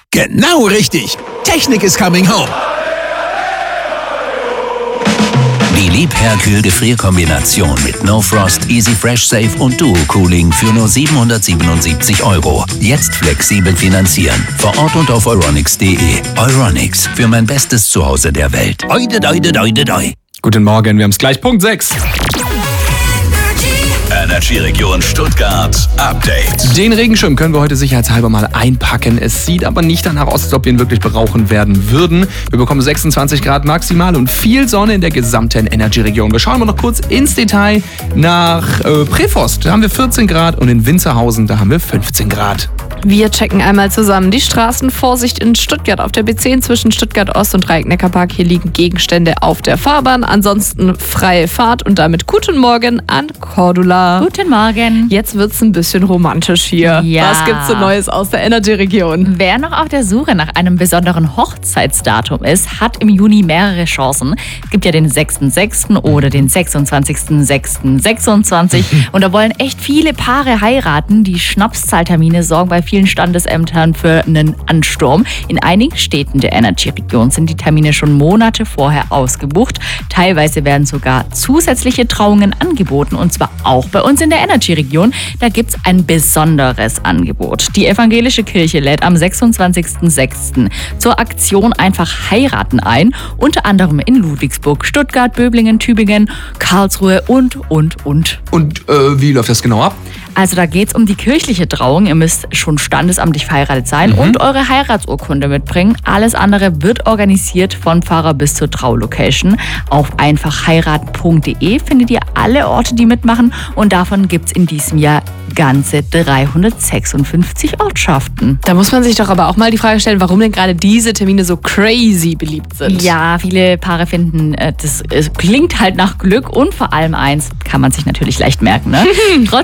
Genau richtig. Technik is coming home. Die Liebherr-Kühl-Gefrierkombination mit No Frost, Easy Fresh Safe und Duo Cooling für nur 777 €. Jetzt flexibel finanzieren. Vor Ort und auf euronics.de. Euronics, für mein bestes Zuhause der Welt. Oide, doide, doide, doi. Guten Morgen, wir haben es gleich. Punkt 6. Energy-Region Stuttgart Update. Den Regenschirm können wir heute sicherheitshalber mal einpacken. Es sieht aber nicht danach aus, als ob wir ihn wirklich brauchen werden würden. Wir bekommen 26 Grad maximal und viel Sonne in der gesamten Energy-Region. Wir schauen mal noch kurz ins Detail nach Prevost. Da haben wir 14 Grad und in Winzerhausen, da haben wir 15 Grad. Wir checken einmal zusammen die Straßenvorsicht in Stuttgart auf der B10 zwischen Stuttgart Ost und Dreieck-Neckar-Park. Hier liegen Gegenstände auf der Fahrbahn. Ansonsten freie Fahrt und damit guten Morgen an Cordula. Guten Morgen. Jetzt wird's ein bisschen romantisch hier. Ja. Was gibt's so Neues aus der Energy-Region? Wer noch auf der Suche nach einem besonderen Hochzeitsdatum ist, hat im Juni mehrere Chancen. Es gibt ja den 6.6. oder den 26.06.26 und da wollen echt viele Paare heiraten. Die Schnapszahltermine sorgen bei vielen Standesämtern für einen Ansturm. In einigen Städten der Energy-Region sind die Termine schon Monate vorher ausgebucht. Teilweise werden sogar zusätzliche Trauungen angeboten und zwar auch bei uns in der Energy-Region. Da gibt es ein besonderes Angebot. Die evangelische Kirche lädt am 26.06. zur Aktion Einfach heiraten ein. Unter anderem in Ludwigsburg, Stuttgart, Böblingen, Tübingen, Karlsruhe und. Und wie läuft das genau ab? Also da geht es um die kirchliche Trauung. Ihr müsst schon standesamtlich verheiratet sein und eure Heiratsurkunde mitbringen. Alles andere wird organisiert von Pfarrer bis zur Traulocation. Auf einfachheiraten.de findet ihr alle Orte, die mitmachen. Und davon gibt es in diesem Jahr ganze 356 Ortschaften. Da muss man sich doch aber auch mal die Frage stellen, warum denn gerade diese Termine so crazy beliebt sind. Ja, viele Paare finden, das klingt halt nach Glück und vor allem eins kann man sich natürlich leicht merken. Ne?